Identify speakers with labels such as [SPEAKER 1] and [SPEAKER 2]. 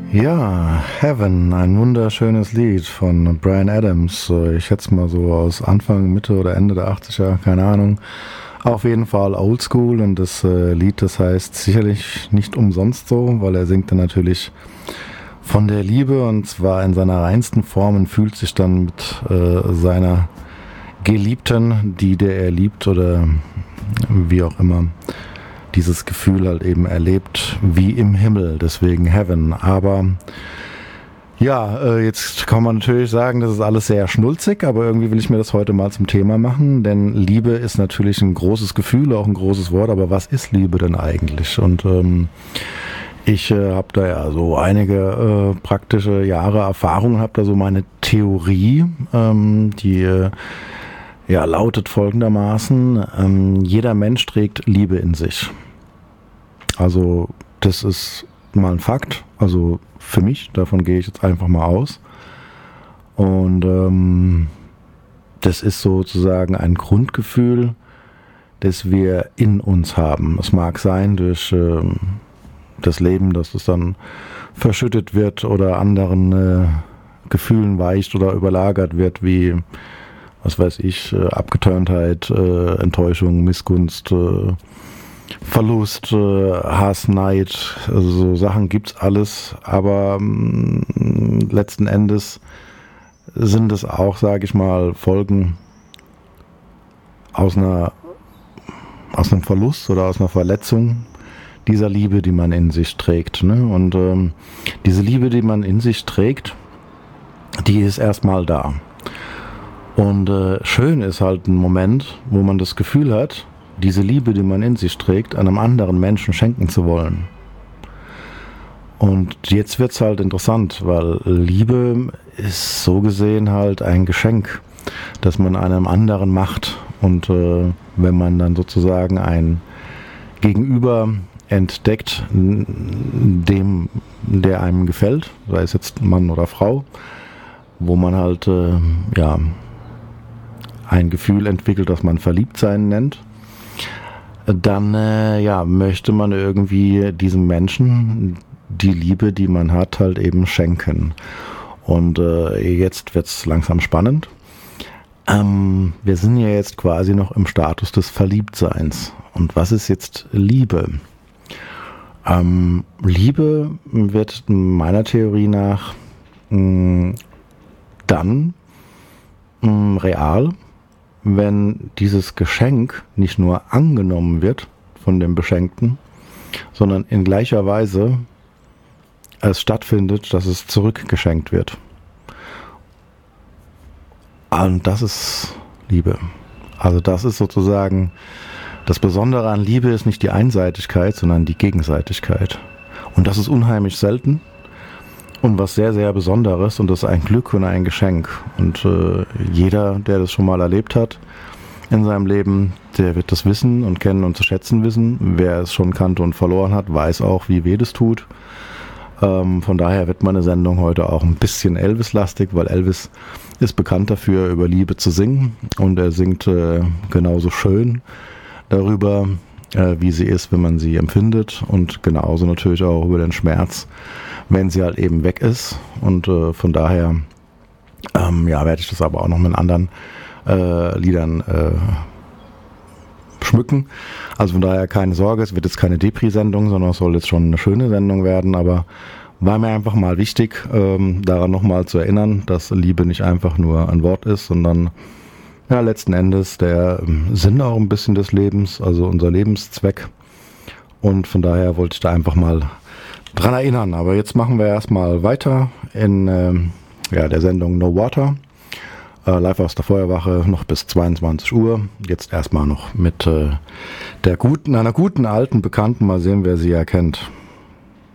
[SPEAKER 1] Ja, Heaven, ein wunderschönes Lied von Bryan Adams. Ich schätze mal so aus Anfang, Mitte oder Ende der 80er, keine Ahnung. Auf jeden Fall oldschool, und das Lied, das heißt sicherlich nicht umsonst so, weil er singt dann natürlich von der Liebe, und zwar in seiner reinsten Form, und fühlt sich dann mit seiner Geliebten, der er liebt oder wie auch immer, dieses Gefühl halt eben erlebt wie im Himmel, deswegen Heaven. Aber ja, jetzt kann man natürlich sagen, das ist alles sehr schnulzig, aber irgendwie will ich mir das heute mal zum Thema machen, denn Liebe ist natürlich ein großes Gefühl, auch ein großes Wort, aber was ist Liebe denn eigentlich? Und ich habe da ja so einige praktische Jahre Erfahrung, habe da so meine Theorie, die ja, lautet folgendermaßen: Jeder Mensch trägt Liebe in sich. Also das ist mal ein Fakt, also für mich, davon gehe ich jetzt einfach mal aus. Und das ist sozusagen ein Grundgefühl, das wir in uns haben. Es mag sein durch das Leben, dass es dann verschüttet wird oder anderen Gefühlen weicht oder überlagert wird, wie, was weiß ich, Abgeturntheit, Enttäuschung, Missgunst, Verlust, Hass, Neid, also so Sachen gibt's alles, aber letzten Endes sind es auch, sage ich mal, Folgen aus einem Verlust oder aus einer Verletzung dieser Liebe, die man in sich trägt. Ne? Und diese Liebe, die man in sich trägt, die ist erstmal da. Und schön ist halt ein Moment, wo man das Gefühl hat, diese Liebe, die man in sich trägt, einem anderen Menschen schenken zu wollen. Und jetzt wird's halt interessant, weil Liebe ist so gesehen halt ein Geschenk, das man einem anderen macht. Und wenn man dann sozusagen ein Gegenüber entdeckt, dem, der einem gefällt, sei es jetzt Mann oder Frau, wo man halt ja ein Gefühl entwickelt, das man Verliebtsein nennt, dann ja, möchte man irgendwie diesem Menschen die Liebe, die man hat, halt eben schenken. Und jetzt wird's langsam spannend. Wir sind ja jetzt quasi noch im Status des Verliebtseins. Und was ist jetzt Liebe? Liebe wird meiner Theorie nach dann real, wenn dieses Geschenk nicht nur angenommen wird von dem Beschenkten, sondern in gleicher Weise es stattfindet, dass es zurückgeschenkt wird. Und das ist Liebe. Also das ist sozusagen das Besondere an Liebe, ist nicht die Einseitigkeit, sondern die Gegenseitigkeit. Und das ist unheimlich selten und was sehr, sehr Besonderes, und das ist ein Glück und ein Geschenk. Und jeder, der das schon mal erlebt hat in seinem Leben, der wird das wissen und kennen und zu schätzen wissen. Wer es schon kannte und verloren hat, weiß auch, wie weh das tut. Von daher wird meine Sendung heute auch ein bisschen Elvis-lastig, weil Elvis ist bekannt dafür, über Liebe zu singen, und er singt genauso schön darüber, wie sie ist, wenn man sie empfindet, und genauso natürlich auch über den Schmerz, wenn sie halt eben weg ist. Und von daher ja, werde ich das aber auch noch mit anderen Liedern schmücken. Also von daher keine Sorge, es wird jetzt keine Depri-Sendung, sondern es soll jetzt schon eine schöne Sendung werden, aber war mir einfach mal wichtig, daran nochmal zu erinnern, dass Liebe nicht einfach nur ein Wort ist, sondern ja, letzten Endes der Sinn auch ein bisschen des Lebens, also unser Lebenszweck. Und von daher wollte ich da einfach mal dran erinnern. Aber jetzt machen wir erstmal weiter in ja, der Sendung No Water. Live aus der Feuerwache, noch bis 22 Uhr. Jetzt erstmal noch mit einer guten alten Bekannten. Mal sehen, wer sie erkennt.